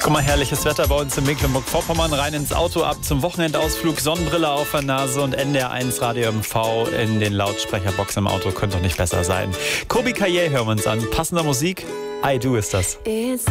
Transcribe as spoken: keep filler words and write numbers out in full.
Guck mal, herrliches Wetter bei uns in Mecklenburg-Vorpommern. Rein ins Auto, ab zum Wochenendausflug, Sonnenbrille auf der Nase und N D R eins Radio M V in den Lautsprecherboxen im Auto. Könnte doch nicht besser sein. Kobi Kaye hören wir uns an. Passender Musik, I Do ist das.